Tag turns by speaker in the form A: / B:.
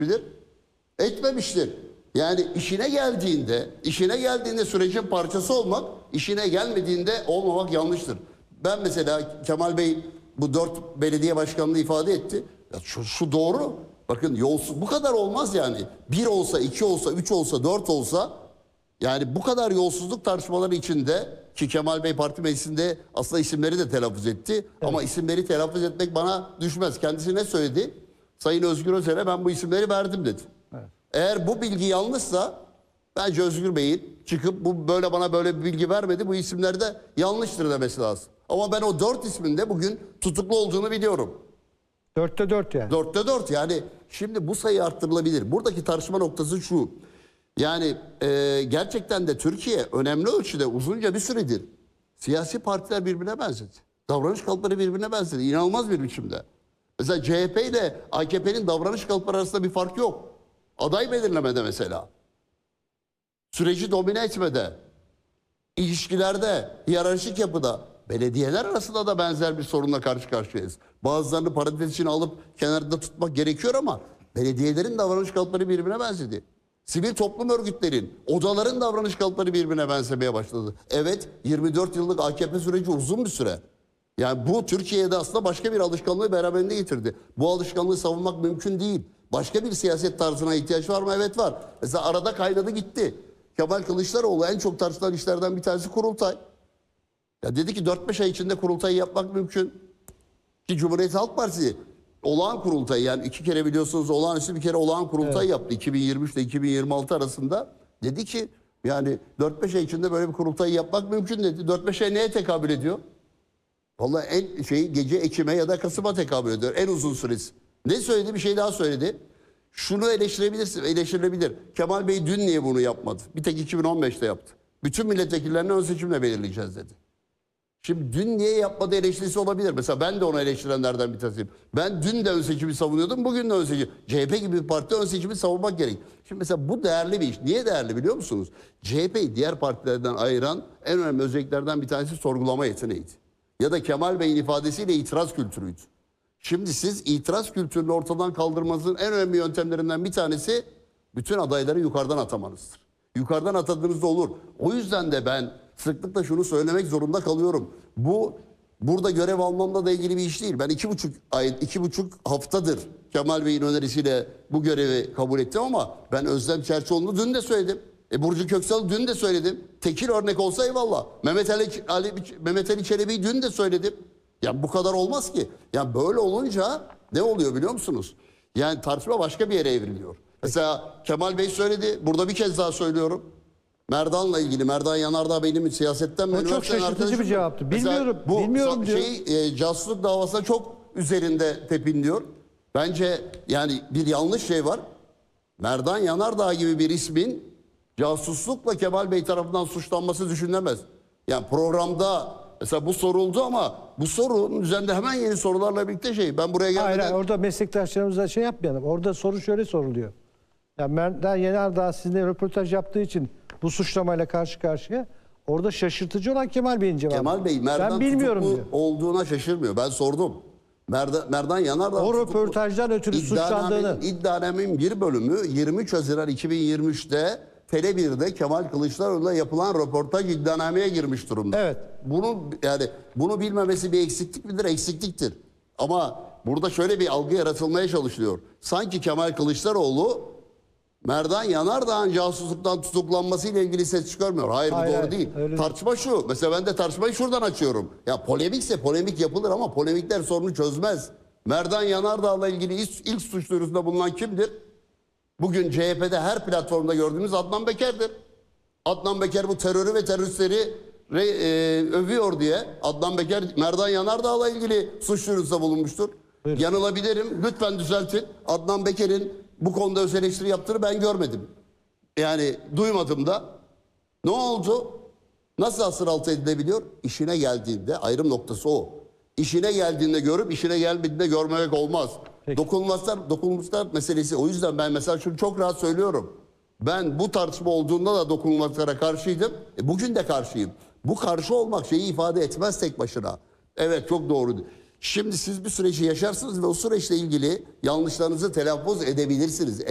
A: bilir? Etmemiştir. Yani işine geldiğinde sürecin parçası olmak, işine gelmediğinde olmamak yanlıştır. Ben mesela Kemal Bey bu 4 belediye başkanlığı ifade etti. Ya şu doğru. Bakın yolsuz bu kadar olmaz yani. 1 olsa, 2 olsa, 3 olsa, 4 olsa yani bu kadar yolsuzluk tartışmaları içinde ki Kemal Bey parti meclisinde aslında isimleri de telaffuz etti. Evet. Ama isimleri telaffuz etmek bana düşmez. Kendisi ne söyledi? Sayın Özgür Özel'e ben bu isimleri verdim dedi. Evet. Eğer bu bilgi yanlışsa bence Özgür Bey'in çıkıp bu böyle bana böyle bir bilgi vermedi, bu isimler de yanlıştır demesi lazım. Ama ben o 4 ismin de bugün tutuklu olduğunu biliyorum.
B: 4'te 4 yani.
A: 4'te 4 yani şimdi bu sayı arttırılabilir. Buradaki tartışma noktası şu. Yani gerçekten de Türkiye önemli ölçüde uzunca bir süredir siyasi partiler birbirine benzedi. Davranış kalıpları birbirine benzedi. İnanılmaz bir biçimde. Mesela CHP ile AKP'nin davranış kalıpları arasında bir fark yok. Aday belirlemede mesela. Süreci domine etmede, ilişkilerde, hiyerarşik yapıda, belediyeler arasında da benzer bir sorunla karşı karşıyayız. Bazılarını parantez içine alıp kenarda tutmak gerekiyor ama belediyelerin davranış kalıpları birbirine benzedi. Sivil toplum örgütlerin, odaların davranış kalıpları birbirine benzemeye başladı. Evet, 24 yıllık AKP süreci uzun bir süre. Yani bu Türkiye'de aslında başka bir alışkanlığı beraberinde getirdi. Bu alışkanlığı savunmak mümkün değil. Başka bir siyaset tarzına ihtiyaç var mı? Evet var. Mesela arada kaynadı gitti. Kemal Kılıçdaroğlu en çok tartışılan işlerden bir tanesi kurultay. Ya dedi ki 4-5 ay içinde kurultayı yapmak mümkün. Ki Cumhuriyet Halk Partisi olağan kurultayı yani 2 kere biliyorsunuz olağanüstü bir kere olağan kurultay yaptı. 2023 ile 2026 arasında. Dedi ki yani 4-5 ay içinde böyle bir kurultayı yapmak mümkün dedi. 4-5 ay neye tekabül ediyor? Vallahi en gece Ekim'e ya da Kasım'a tekabül ediyor. En uzun süresi. Ne söyledi? Bir şey daha söyledi. Şunu eleştirebilirsin, eleştirilebilir. Kemal Bey dün niye bunu yapmadı? Bir tek 2015'te yaptı. Bütün milletvekillerini ön seçimle belirleyeceğiz dedi. Şimdi dün niye yapmadı eleştirisi olabilir. Mesela ben de onu eleştirenlerden bir tanesiyim. Ben dün de ön seçimi savunuyordum, bugün de ön seçim. CHP gibi bir parti ön seçimi savunmak gerek. Şimdi mesela bu değerli bir iş. Niye değerli biliyor musunuz? CHP'yi diğer partilerden ayıran en önemli özelliklerden bir tanesi sorgulama yeteneğiydi. Ya da Kemal Bey'in ifadesiyle itiraz kültürüydü. Şimdi siz itiraz kültürünü ortadan kaldırmanızın en önemli yöntemlerinden bir tanesi bütün adayları yukarıdan atamanızdır. Yukarıdan atadığınızda olur. O yüzden de ben sıklıkla şunu söylemek zorunda kalıyorum. Bu burada görev almamla da ilgili bir iş değil. Ben 2,5 haftadır Kemal Bey'in önerisiyle bu görevi kabul ettim ama ben Özlem Çerçioğlu'nu dün de söyledim. Burcu Köksal'ı dün de söyledim. Tekil örnek olsa eyvallah. Mehmet Ali Çelebi'yi dün de söyledim. Ya bu kadar olmaz ki. Ya böyle olunca ne oluyor biliyor musunuz? Yani tartışma başka bir yere evriliyor. Mesela Kemal Bey söyledi. Burada bir kez daha söylüyorum. Merdan'la ilgili. Merdan Yanardağ benim siyasetten
B: o çok şaşırtıcı bir cevaptı. Bilmiyorum. Bilmiyorum diyor.
A: Casusluk davasına çok üzerinde tepinliyor. Bence yani bir yanlış şey var. Merdan Yanardağ gibi bir ismin casuslukla Kemal Bey tarafından suçlanması düşünülemez. Yani programda mesela bu soruldu ama bu sorunun üzerinde hemen yeni sorularla birlikte ben buraya gelmeden...
B: Hayır, orada meslektaşlarımıza şey yapmayalım. Orada soru şöyle soruluyor. Yani Merdan Yanardağ sizinle röportaj yaptığı için bu suçlamayla karşı karşıya. Orada şaşırtıcı olan Kemal Bey'in cevabı.
A: Kemal Bey Merdan tutuklu olduğuna şaşırmıyor. Ben sordum. Merdan Yanardağ
B: o röportajdan ötürü suçlandığını.
A: İddianamenin bir bölümü 23 Haziran 2023'te Tele1'de Kemal Kılıçdaroğlu'na yapılan röportaj iddianameye girmiş durumda.
B: Evet.
A: Bunu bilmemesi bir eksiklik midir? Eksikliktir. Ama burada şöyle bir algı yaratılmaya çalışılıyor. Sanki Kemal Kılıçdaroğlu Merdan Yanardağ'ın casusluktan tutuklanmasıyla ilgili ses çıkarmıyor. Hayır, bu doğru değil. Tartışma şu. Mesela ben de tartışmayı şuradan açıyorum. Ya polemikse polemik yapılır ama polemikler sorunu çözmez. Merdan Yanardağ'la ilgili ilk suç duyurusunda bulunan kimdir? Bugün CHP'de her platformda gördüğünüz Adnan Beker'dir. Adnan Beker bu terörü ve teröristleri övüyor diye Adnan Beker Merdan Yanardağ'la ilgili suç duyurusunda bulunmuştur. Buyurun. Yanılabilirim. Lütfen düzeltin. Adnan Beker'in bu konuda öz eleştiri yaptığını ben görmedim. Yani duymadım da. Ne oldu? Nasıl asır altı edilebiliyor? İşine geldiğinde ayrım noktası o. İşine geldiğinde görüp işine gelmediğinde görmemek olmaz. Dokunulmazlar meselesi. O yüzden ben mesela şunu çok rahat söylüyorum. Ben bu tartışma olduğunda da dokunulmazlara karşıydım. Bugün de karşıyım. Bu karşı olmak şeyi ifade etmez tek başına. Evet, çok doğru. Şimdi siz bir süreci yaşarsınız ve o süreçle ilgili yanlışlarınızı telaffuz edebilirsiniz.